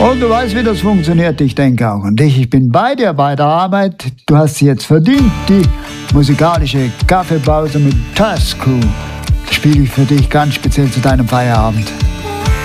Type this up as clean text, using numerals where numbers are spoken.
Und du weißt, wie das funktioniert, ich denke auch an dich. Ich bin bei dir bei der Arbeit. Du hast sie jetzt verdient, die musikalische Kaffeepause mit Tusk Crew. Das spiele ich für dich ganz speziell zu deinem Feierabend.